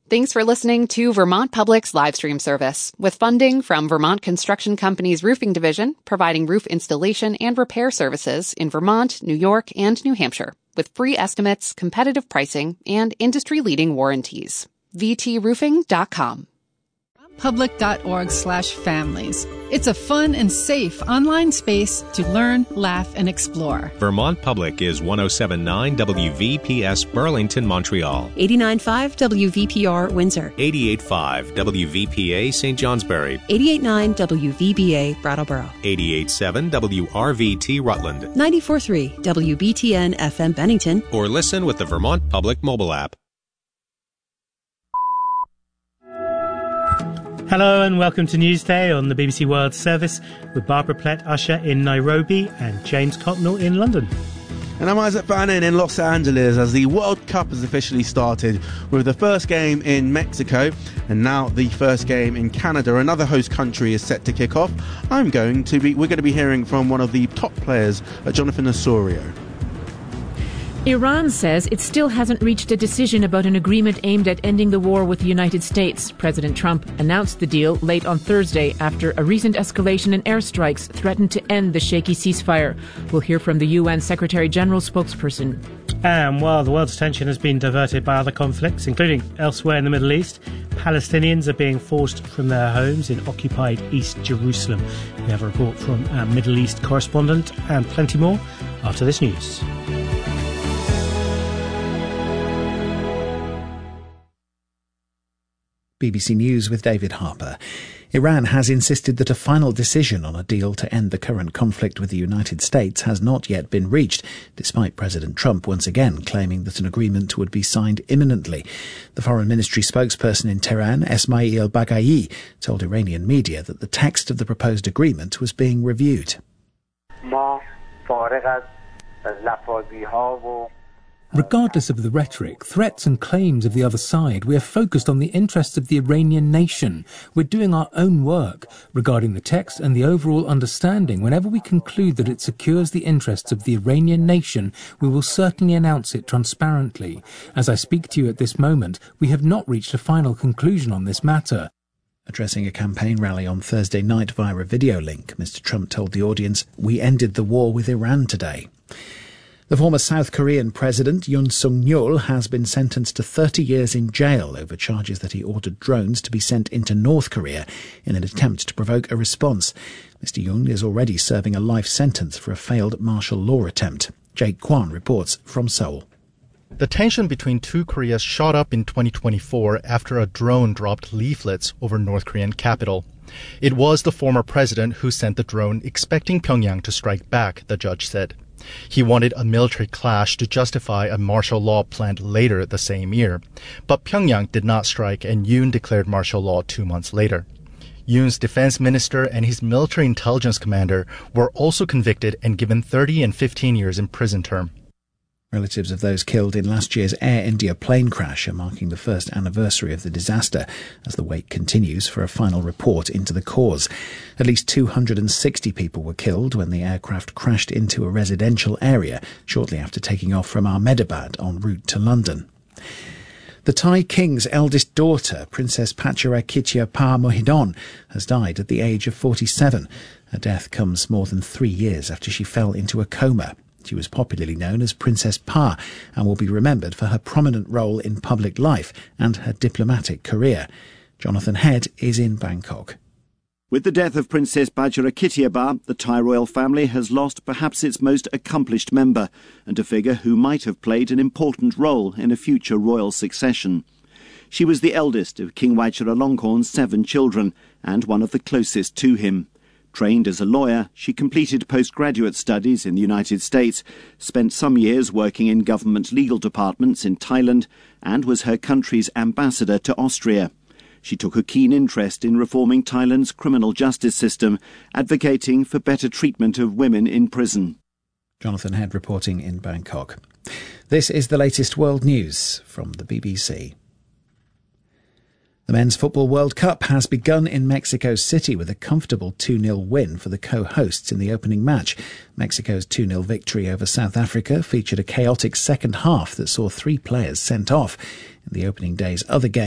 Thanks for listening to Vermont Public's live stream service, with funding from Vermont Construction Company's Roofing Division, providing roof installation and repair services in Vermont, New York, and New Hampshire, with free estimates, competitive pricing, and industry-leading warranties. VTRoofing.com. Public.org/families. It's a fun and safe online space to learn, laugh, and explore. Vermont Public is 107.9 WVPS Burlington, Montreal. 89.5 WVPR Windsor. 88.5 WVPA St. Johnsbury. 88.9 WVBA Brattleboro. 88.7 WRVT Rutland. 94.3 WBTN FM Bennington. Or listen with the Vermont Public mobile app. Hello and welcome to Newsday on the BBC World Service with Barbara Plett-Usher in Nairobi and James Cotnell in London. And I'm Isaac Bannon in Los Angeles as the World Cup has officially started with the first game in Mexico and now the first game in Canada. Another host country is set to kick off. We're going to be hearing from one of the top players, Jonathan Osorio. Iran says it still hasn't reached a decision about an agreement aimed at ending the war with the United States. President Trump announced the deal late on Thursday after a recent escalation in airstrikes threatened to end the shaky ceasefire. We'll hear from the UN Secretary General's spokesperson. And while the world's attention has been diverted by other conflicts, including elsewhere in the Middle East, Palestinians are being forced from their homes in occupied East Jerusalem. We have a report from our Middle East correspondent and plenty more after this news. BBC News with David Harper. Iran has insisted that a final decision on a deal to end the current conflict with the United States has not yet been reached, despite President Trump once again claiming that an agreement would be signed imminently. The Foreign Ministry spokesperson in Tehran, Esmail Baghaei, told Iranian media that the text of the proposed agreement was being reviewed. Regardless of the rhetoric, threats and claims of the other side, we are focused on the interests of the Iranian nation. We're doing our own work regarding the text and the overall understanding. Whenever we conclude that it secures the interests of the Iranian nation, we will certainly announce it transparently. As I speak to you at this moment, we have not reached a final conclusion on this matter. Addressing a campaign rally on Thursday night via a video link, Mr. Trump told the audience, "We ended the war with Iran today." The former South Korean president, Yoon Suk-yeol, has been sentenced to 30 years in jail over charges that he ordered drones to be sent into North Korea in an attempt to provoke a response. Mr. Yoon is already serving a life sentence for a failed martial law attempt. Jake Kwan reports from Seoul. The tension between two Koreas shot up in 2024 after a drone dropped leaflets over North Korean capital. It was the former president who sent the drone expecting Pyongyang to strike back, the judge said. He wanted a military clash to justify a martial law planned later the same year. But Pyongyang did not strike and Yoon declared martial law 2 months later. Yoon's defense minister and his military intelligence commander were also convicted and given 30 and 15 years in prison term. Relatives of those killed in last year's Air India plane crash are marking the first anniversary of the disaster as the wait continues for a final report into the cause. At least 260 people were killed when the aircraft crashed into a residential area shortly after taking off from Ahmedabad en route to London. The Thai king's eldest daughter, Princess Pacharakitya Mohidon, has died at the age of 47. Her death comes more than 3 years after she fell into a coma. She was popularly known as Princess Pa and will be remembered for her prominent role in public life and her diplomatic career. Jonathan Head is in Bangkok. With the death of Princess Pacharakitya, the Thai royal family has lost perhaps its most accomplished member and a figure who might have played an important role in a future royal succession. She was the eldest of King Vajiralongkorn's 7 children and one of the closest to him. Trained as a lawyer, she completed postgraduate studies in the United States, spent some years working in government legal departments in Thailand, and was her country's ambassador to Austria. She took a keen interest in reforming Thailand's criminal justice system, advocating for better treatment of women in prison. Jonathan Head reporting in Bangkok. This is the latest world news from the BBC. The Men's Football World Cup has begun in Mexico City with a comfortable 2-0 win for the co-hosts in the opening match. Mexico's 2-0 victory over South Africa featured a chaotic second half that saw 3 players sent off. In the opening day's other game,